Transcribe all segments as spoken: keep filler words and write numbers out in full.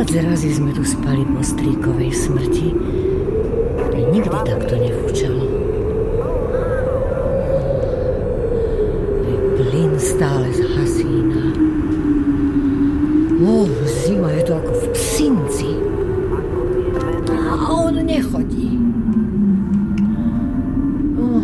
zrazy sme tu spali po strýkovej smrti. Nikdy takto nefúčalo. Plyn stále z hasína. Oh, zima je to ako v Psinci. A on nechodí. Oh.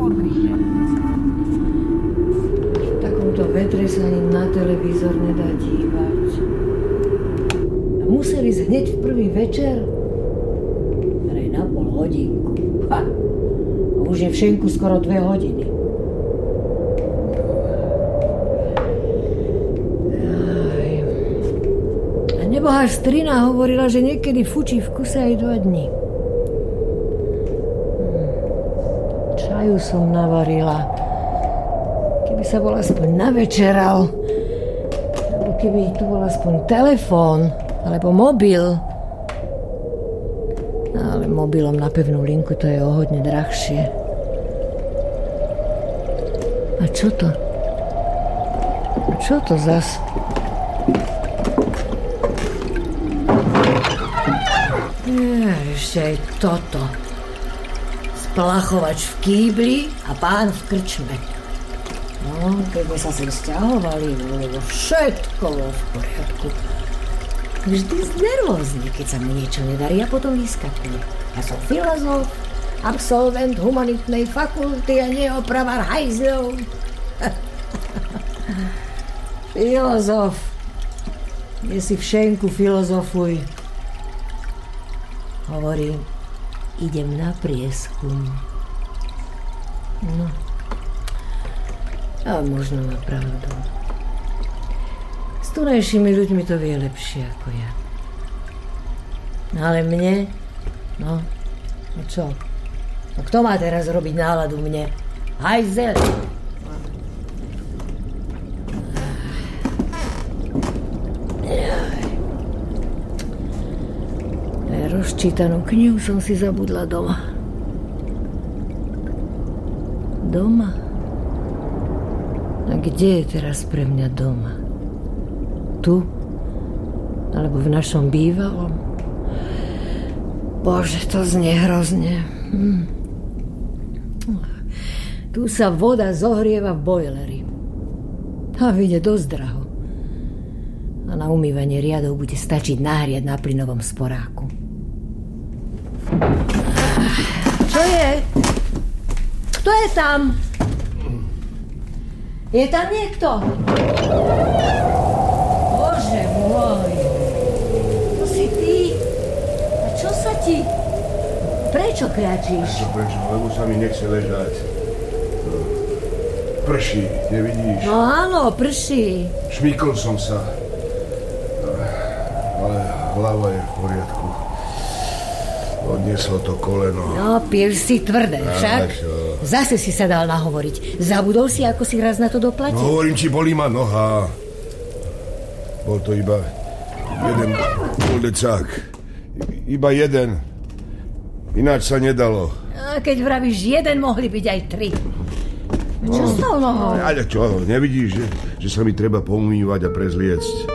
V takomto vetre sa ani na televízor nedá dívať. A museli ísť hneď v prvý večer? Hrej na pol hodinku. Ha. A už je v šenku skoro dve hodiny. Neboha strina hovorila, že niekedy fučí v kuse aj dva dni. Čaju som navarila. Keby sa bol aspoň navečeral, alebo keby tu bol aspoň telefón, alebo mobil. Ale mobilom na pevnú linku to je o hodne drahšie. A čo to? A čo to zas? Ešte aj toto. Splachovač v kýbli a pán v krčme. No, keď sme sa sem sťahovali, bolo všetko v poriadku. Vždy znervózne, keď sa mu niečo nedarí a potom vyskakuje. Ja som filozof, absolvent humanitnej fakulty a nie opravar hajzlov. Filozof. Je si v šenku filozofuj. Hovorím, idem na prieskum. No. A možno má pravdu. S tunajšími ľuďmi to vie lepšie ako ja. Ale mne? No, no čo? No kto má teraz robiť náladu mne? Hajzel! Rozčítanú knihu som si zabudla doma. Doma? A kde je teraz pre mňa doma? Tu? Alebo v našom bývalom? Bože, to znie hrozne. Hm. Tu sa voda zohrieva v bojleri. A vyjde dosť draho. A na umývanie riadov bude stačiť nahriať na plynovom sporáku. Čo je? Kto je tam? Je tam niekto? Bože môj. To si ty? A čo sa ti? Prečo kriačíš? Prečo, prečo? Lebo sa mi nechce ležať. Prší, nevidíš? No áno, prší. Šmykol som sa. Ale hlava je v poriadku. Odnieslo to koleno. No, pil si tvrdé, však? Čo? Zase si sa dal nahovoriť. Zabudol si, ako si raz na to doplatil? No, hovorím ti, bolí ma noha. Bol to iba jeden poldecák. Iba jeden. Ináč sa nedalo. A keď vravíš jeden, mohli byť aj tri. Čo no, s tou nohou? Ale čo, nevidíš, že, že sa mi treba poumývať a prezliecť?